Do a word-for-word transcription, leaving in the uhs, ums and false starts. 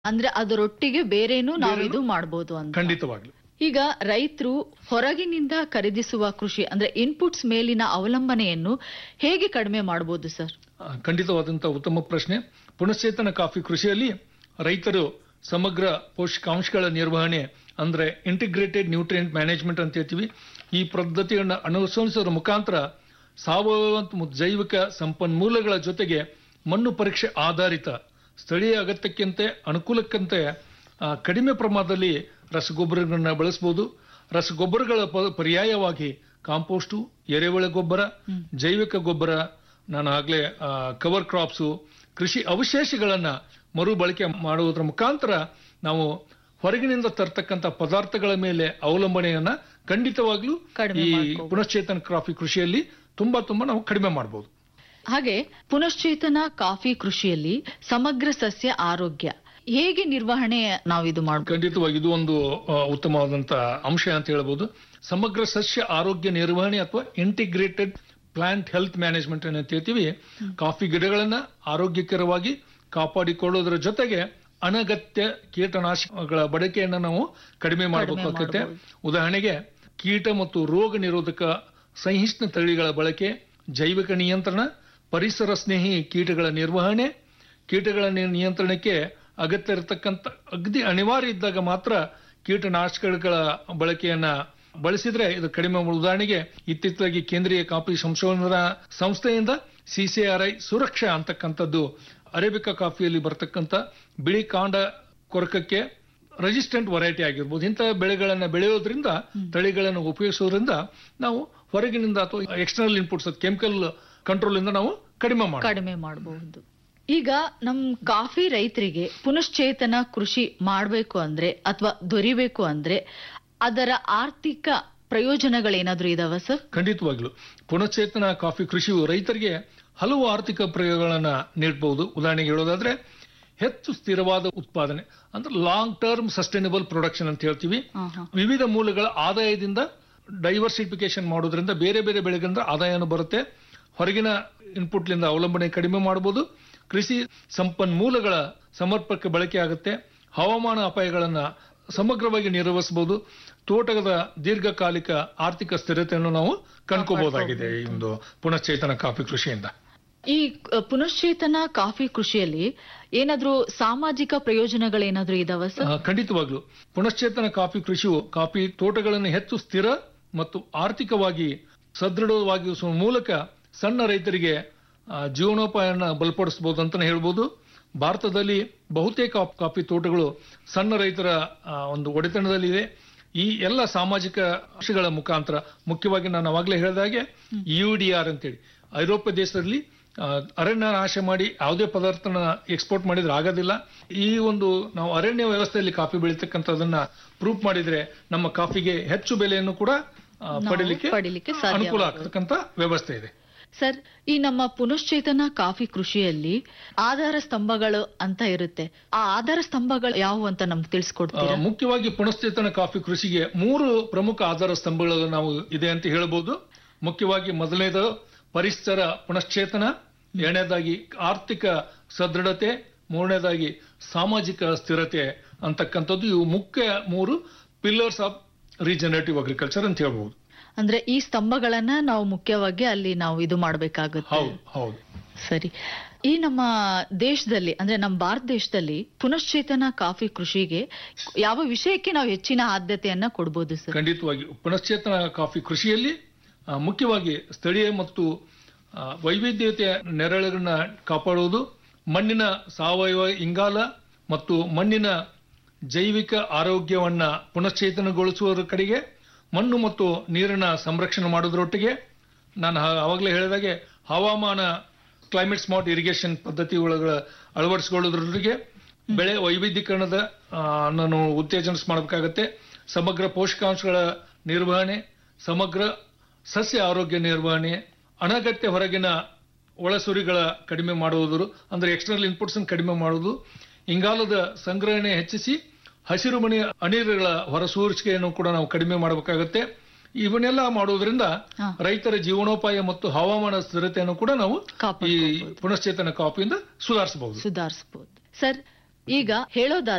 ಅಂದ್ರೆ ಅದರೊಟ್ಟಿಗೆ ಬೇರೇನು ನಾವು ಬೇರೇನೂ ಇದು ಮಾಡಬಹುದು ಅಂತ. ಖಂಡಿತವಾಗ್ಲು ಈಗ ರೈತರು ಹೊರಗಿನಿಂದ ಖರೀದಿಸುವ ಕೃಷಿ ಅಂದ್ರೆ ಇನ್ಪುಟ್ಸ್ ಮೇಲಿನ ಅವಲಂಬನೆಯನ್ನು ಹೇಗೆ ಕಡಿಮೆ ಮಾಡಬಹುದು ಸರ್? ಆ, ಖಂಡಿತವಾದಂತಹ ಉತ್ತಮ ಪ್ರಶ್ನೆ. ಪುನಶ್ಚೇತನ ಕಾಫಿ ಕೃಷಿಯಲ್ಲಿ ರೈತರು ಸಮಗ್ರ ಪೋಷಕಾಂಶಗಳ ನಿರ್ವಹಣೆ ಅಂದ್ರೆ ಇಂಟಿಗ್ರೇಟೆಡ್ ನ್ಯೂಟ್ರಿಯೆಂಟ್ ಮ್ಯಾನೇಜ್ಮೆಂಟ್ ಅಂತ ಹೇಳ್ತೀವಿ. ಈ ಪದ್ಧತಿಯನ್ನು ಅನುಸರಿಸುವ ಮುಖಾಂತರ ಸಾವಯವ ಮತ್ತು ಜೈವಿಕ ಸಂಪನ್ಮೂಲಗಳ ಜೊತೆಗೆ ಮಣ್ಣು ಪರೀಕ್ಷೆ ಆಧಾರಿತ ಸ್ಥಳೀಯ ಅಗತ್ಯಕ್ಕಿಂತ ಅನುಕೂಲಕ್ಕಂತೆ ಆ, ಕಡಿಮೆ ಪ್ರಮಾಣದಲ್ಲಿ ರಸಗೊಬ್ಬರಗಳನ್ನ ಬಳಸಬಹುದು. ರಸಗೊಬ್ಬರಗಳ ಪ- ಪರ್ಯಾಯವಾಗಿ ಕಾಂಪೋಸ್ಟು, ಎರೆಹುಳ ಗೊಬ್ಬರ, ಜೈವಿಕ ಗೊಬ್ಬರ, ನಾನು ಆಗ್ಲೇ ಕವರ್ ಕ್ರಾಪ್ಸು, ಕೃಷಿ ಅವಶೇಷಗಳನ್ನ ಮರುಬಳಕೆ ಮಾಡುವುದರ ಮುಖಾಂತರ ನಾವು ಹೊರಗಿನಿಂದ ತರ್ತಕ್ಕಂಥ ಪದಾರ್ಥಗಳ ಮೇಲೆ ಅವಲಂಬನೆಯನ್ನ ಖಂಡಿತವಾಗ್ಲೂ ಕಡಿಮೆ ಈ ಮಾಡ್ಕೋಬಹುದು. ಪುನಶ್ಚೇತನ ಕಾಫಿ ಕೃಷಿಯಲ್ಲಿ ತುಂಬಾ ತುಂಬಾ ನಾವು ಕಡಿಮೆ ಮಾಡಬಹುದು. ಹಾಗೆ ಪುನಶ್ಚೇತನ ಕಾಫಿ ಕೃಷಿಯಲ್ಲಿ ಸಮಗ್ರ ಸಸ್ಯ ಆರೋಗ್ಯ ಹೇಗೆ ನಿರ್ವಹಣೆ ನಾವು ಇದು ಮಾಡಬಹುದು? ಖಂಡಿತವಾಗಿ ಇದು ಒಂದು ಆ, ಉತ್ತಮವಾದಂತ ಅಂಶ ಅಂತ ಹೇಳ್ಬೋದು. ಸಮಗ್ರ ಸಸ್ಯ ಆರೋಗ್ಯ ನಿರ್ವಹಣೆ ಅಥವಾ ಇಂಟಿಗ್ರೇಟೆಡ್ ಪ್ಲಾಂಟ್ ಹೆಲ್ತ್ ಮ್ಯಾನೇಜ್ಮೆಂಟ್ ಅಂತ ಹೇಳ್ತೀವಿ. ಕಾಫಿ ಗಿಡಗಳನ್ನ ಆರೋಗ್ಯಕರವಾಗಿ ಕಾಪಾಡಿಕೊಳ್ಳೋದ್ರ ಜೊತೆಗೆ ಅನಗತ್ಯ ಕೀಟನಾಶಕಗಳ ಬಳಕೆಯನ್ನ ನಾವು ಕಡಿಮೆ ಮಾಡಬೇಕಾಗುತ್ತೆ. ಉದಾಹರಣೆಗೆ ಕೀಟ ಮತ್ತು ರೋಗ ನಿರೋಧಕ ಸಹಿಷ್ಣು ತಳಿಗಳ ಬಳಕೆ, ಜೈವಿಕ ನಿಯಂತ್ರಣ, ಪರಿಸರ ಸ್ನೇಹಿ ಕೀಟಗಳ ನಿರ್ವಹಣೆ, ಕೀಟಗಳ ನಿ- ನಿಯಂತ್ರಣಕ್ಕೆ ಅಗತ್ಯ ಇರತಕ್ಕಂತ ಅಗದಿ ಅನಿವಾರ್ಯ ಇದ್ದಾಗ ಮಾತ್ರ ಕೀಟನಾಶಕಗಳ ಬಳಕೆಯನ್ನ ಬಳಸಿದ್ರೆ ಇದು ಕಡಿಮೆ. ಉದಾಹರಣೆಗೆ ಇತ್ತೀಚೆಗೆ ಕೇಂದ್ರೀಯ ಕಾಫಿ ಸಂಶೋಧನಾ ಸಂಸ್ಥೆಯಿಂದ ಸಿಸಿಆರ್ಐ ಸುರಕ್ಷಾ ಅಂತಕ್ಕಂಥದ್ದು ಅರೇಬಿಕಾ ಕಾಫಿಯಲ್ಲಿ ಬರ್ತಕ್ಕಂಥ ಬಿಳಿ ಕಾಂಡ ಕೊರಕಕ್ಕೆ ರೆಸಿಸ್ಟೆಂಟ್ ವೆರೈಟಿ ಆಗಿರ್ಬೋದು. ಇಂತಹ ಬೆಳೆಗಳನ್ನ ಬೆಳೆಯೋದ್ರಿಂದ ತಳಿಗಳನ್ನು ಉಪಯೋಗಿಸೋದ್ರಿಂದ ನಾವು ಹೊರಗಿನಿಂದ ಅಥವಾ ಎಕ್ಸ್ಟರ್ನಲ್ ಇನ್ಪುಟ್ಸ್ ಕೆಮಿಕಲ್ ಕಂಟ್ರೋಲ್ ಇಂದ ನಾವು ಕಡಿಮೆ ಮಾಡಿ ಕಡಿಮೆ ಮಾಡಬಹುದು. ಈಗ ನಮ್ ಕಾಫಿ ರೈತರಿಗೆ ಪುನಶ್ಚೇತನ ಕೃಷಿ ಮಾಡಬೇಕು ಅಂದ್ರೆ ಅಥವಾ ದೊರಿಬೇಕು ಅಂದ್ರೆ ಅದರ ಆರ್ಥಿಕ ಪ್ರಯೋಜನಗಳೇನಾದ್ರೂ ಇದಾವ ಸರ್? ಖಂಡಿತವಾಗ್ಲು ಪುನಶ್ಚೇತನ ಕಾಫಿ ಕೃಷಿಯು ರೈತರಿಗೆ ಹಲವು ಆರ್ಥಿಕ ಪ್ರಯೋಗಗಳನ್ನ ನೀಡಬಹುದು. ಉದಾಹರಣೆಗೆ ಹೇಳೋದಾದ್ರೆ ಹೆಚ್ಚು ಸ್ಥಿರವಾದ ಉತ್ಪಾದನೆ ಅಂದ್ರೆ ಲಾಂಗ್ ಟರ್ಮ್ ಸಸ್ಟೈನಬಲ್ ಪ್ರೊಡಕ್ಷನ್ ಅಂತ ಹೇಳ್ತೀವಿ. ಆಹಾ. ವಿವಿಧ ಮೂಲಗಳ ಆದಾಯದಿಂದ ಡೈವರ್ಸಿಫಿಕೇಶನ್ ಮಾಡೋದ್ರಿಂದ ಬೇರೆ ಬೇರೆ ಬೆಳೆಗಳಿಂದ ಆದಾಯನೂ ಬರುತ್ತೆ. ಹೊರಗಿನ ಇನ್ಪುಟ್ಲಿಂದ ಅವಲಂಬನೆ ಕಡಿಮೆ ಮಾಡಬಹುದು. ಕೃಷಿ ಸಂಪನ್ಮೂಲಗಳ ಸಮರ್ಪಕ ಬಳಕೆ ಆಗುತ್ತೆ. ಹವಾಮಾನ ಅಪಾಯಗಳನ್ನ ಸಮಗ್ರವಾಗಿ ನಿರ್ವಹಿಸಬಹುದು. ತೋಟದ ದೀರ್ಘಕಾಲಿಕ ಆರ್ಥಿಕ ಸ್ಥಿರತೆಯನ್ನು ನಾವು ಕಂಡ್ಕೋಬಹುದಾಗಿದೆ ಈ ಒಂದು ಪುನಶ್ಚೇತನ ಕಾಫಿ ಕೃಷಿಯಿಂದ. ಈ ಅ, ಪುನಶ್ಚೇತನ ಕಾಫಿ ಕೃಷಿಯಲ್ಲಿ ಏನಾದ್ರೂ ಸಾಮಾಜಿಕ ಪ್ರಯೋಜನಗಳೇನಾದ್ರೂ ಇದಾವ ಸರ್? ಆ, ಖಂಡಿತವಾಗ್ಲು ಪುನಶ್ಚೇತನ ಕಾಫಿ ಕೃಷಿಯು ಕಾಫಿ ತೋಟಗಳನ್ನು ಹೆಚ್ಚು ಸ್ಥಿರ ಮತ್ತು ಆರ್ಥಿಕವಾಗಿ ಸದೃಢವಾಗಿಸುವ ಮೂಲಕ ಸಣ್ಣ ರೈತರಿಗೆ ಆ, ಜೀವನೋಪಾಯನ ಬಲಪಡಿಸಬಹುದು ಅಂತಾನೆ ಹೇಳ್ಬೋದು. ಭಾರತದಲ್ಲಿ ಬಹುತೇಕ ಕಾಫಿ ತೋಟಗಳು ಸಣ್ಣ ರೈತರ ಆ, ಒಂದು ಒಡೆತನದಲ್ಲಿದೆ. ಈ ಎಲ್ಲ ಸಾಮಾಜಿಕ ಅಂಶಗಳ ಮುಖಾಂತರ ಮುಖ್ಯವಾಗಿ ನಾನು ಅವಾಗಲೇ ಹೇಳಿದಾಗೆ ಯು ಡಿ ಆರ್ ಅಂತೇಳಿ ಐರೋಪ್ಯ ದೇಶದಲ್ಲಿ ಆ, ಅರಣ್ಯ ನಾಶ ಮಾಡಿ ಯಾವುದೇ ಪದಾರ್ಥನ ಎಕ್ಸ್ಪೋರ್ಟ್ ಮಾಡಿದ್ರೆ ಆಗೋದಿಲ್ಲ. ಈ ಒಂದು ನಾವು ಅರಣ್ಯ ವ್ಯವಸ್ಥೆಯಲ್ಲಿ ಕಾಫಿ ಬೆಳೀತಕ್ಕಂಥದನ್ನ ಪ್ರೂಫ್ ಮಾಡಿದ್ರೆ ನಮ್ಮ ಕಾಫಿಗೆ ಹೆಚ್ಚು ಬೆಲೆಯನ್ನು ಕೂಡ ಆ, ನಾವು ಪಡಿಲಿಕ್ಕೆ ಪಡಿಲಿಕ್ಕೆ ಸಾಧ್ಯ ಅನುಕೂಲ ಆಗುತ್ತೆ. ಆಗ್ತಕ್ಕಂಥ ವ್ಯವಸ್ಥೆ ಇದೆ. ಸರ್, ಈ ನಮ್ಮ ಪುನಶ್ಚೇತನ ಕಾಫಿ ಕೃಷಿಯಲ್ಲಿ ಆಧಾರ ಸ್ತಂಭಗಳು ಅಂತ ಇರುತ್ತೆ. ಆ ಆಧಾರ ಸ್ತಂಭಗಳು ಯಾವುವು ಅಂತ ನಮ್ಗೆ ಆ, ತಿಳಿಸ್ಕೊಡ್ತೀರಾ? ಮುಖ್ಯವಾಗಿ ಪುನಶ್ಚೇತನ ಕಾಫಿ ಕೃಷಿಗೆ ಮೂರು ಪ್ರಮುಖ ಆಧಾರ ಸ್ತಂಭಗಳು ನಾವು ಇದೆ ಅಂತ ಹೇಳ್ಬೋದು. ಮುಖ್ಯವಾಗಿ ಮೊದಲನೇದು ಪರಿಸರ ಪುನಶ್ಚೇತನ, ಎರಡನೇದಾಗಿ ಆರ್ಥಿಕ ಸದೃಢತೆ, ಮೂರನೇದಾಗಿ ಸಾಮಾಜಿಕ ಸ್ಥಿರತೆ ಅಂತಕ್ಕಂಥದ್ದು ಇವು ಮುಖ್ಯ ಮೂರು ಪಿಲ್ಲರ್ಸ್ ಆಫ್ ರೀಜನರೇಟಿವ್ ಅಗ್ರಿಕಲ್ಚರ್ ಅಂತ ಹೇಳ್ಬೋದು. ಅಂದ್ರೆ ಈ ಸ್ತಂಭಗಳನ್ನ ನಾವು ಮುಖ್ಯವಾಗಿ ಅಲ್ಲಿ ನಾವು ಇದು ಮಾಡಬೇಕಾಗುತ್ತೆ. ಹೌದು ಹೌದು ಸರಿ. ಈ ನಮ್ಮ ದೇಶದಲ್ಲಿ ಅಂದ್ರೆ ನಮ್ಮ ಭಾರತ ದೇಶದಲ್ಲಿ ಪುನಶ್ಚೇತನ ಕಾಫಿ ಕೃಷಿಗೆ ಯಾವ ವಿಷಯಕ್ಕೆ ನಾವು ಹೆಚ್ಚಿನ ಆದ್ಯತೆಯನ್ನ ಕೊಡ್ಬೋದು ಸರ್? ಖಂಡಿತವಾಗಿ ಪುನಶ್ಚೇತನ ಕಾಫಿ ಕೃಷಿಯಲ್ಲಿ ಆ, ಮುಖ್ಯವಾಗಿ ಸ್ಥಳೀಯ ಮತ್ತು ಆ, ವೈವಿಧ್ಯತೆಯ ನೆರಳನ್ನ ಕಾಪಾಡುವುದು, ಮಣ್ಣಿನ ಸಾವಯವ ಇಂಗಾಲ ಮತ್ತು ಮಣ್ಣಿನ ಜೈವಿಕ ಆರೋಗ್ಯವನ್ನ ಪುನಶ್ಚೇತನಗೊಳಿಸುವ ಕಡೆಗೆ ಮಣ್ಣು ಮತ್ತು ನೀರಿನ ಸಂರಕ್ಷಣೆ ಮಾಡೋದ್ರೊಟ್ಟಿಗೆ ನಾನು ಆವಾಗಲೇ ಹೇಳಿದಾಗೆ ಹವಾಮಾನ ಕ್ಲೈಮೇಟ್ ಸ್ಮಾರ್ಟ್ ಇರಿಗೇಷನ್ ಪದ್ಧತಿ ಒಳಗ ಅಳವಡಿಸಿಕೊಳ್ಳೋದ್ರೊಟ್ಟಿಗೆ ಬೆಳೆ ವೈವಿಧ್ಯೀಕರಣದ ಆ, ನಾನು ಉತ್ತೇಜನ ಮಾಡಬೇಕಾಗತ್ತೆ. ಸಮಗ್ರ ಪೋಷಕಾಂಶಗಳ ನಿರ್ವಹಣೆ, ಸಮಗ್ರ ಸಸ್ಯ ಆರೋಗ್ಯ ನಿರ್ವಹಣೆ, ಅನಗತ್ಯ ಹೊರಗಿನ ಒಳಸುರಿಗಳ ಕಡಿಮೆ ಮಾಡುವುದು ಅಂದ್ರೆ ಎಕ್ಸ್ಟರ್ನಲ್ ಇನ್ಪುಟ್ಸ್ ಕಡಿಮೆ ಮಾಡುವುದು, ಇಂಗಾಲದ ಸಂಗ್ರಹಣೆ ಹೆಚ್ಚಿಸಿ ಹಸಿರು ಮನೆ ಅನಿಲಗಳ ಹೊರಸೂರಿಕೆಯನ್ನು ಕೂಡ ನಾವು ಕಡಿಮೆ ಮಾಡಬೇಕಾಗತ್ತೆ. ಇವನ್ನೆಲ್ಲ ಮಾಡೋದ್ರಿಂದ ಹಾ. ರೈತರ ಜೀವನೋಪಾಯ ಮತ್ತು ಹವಾಮಾನ ಸ್ಥಿರತೆಯನ್ನು ಕೂಡ ನಾವು ಈ ಕಾಪಾಡ್ಕೊಳ್ಬೋದು. ಪುನಶ್ಚೇತನ ಕಾಫಿಯಿಂದ ಸುಧಾರಿಸಬಹುದು. ಸುಧಾರಿಸಬಹುದು. ಸರ್, ಈಗ ಹೇಳೋದಾದ್ರೆ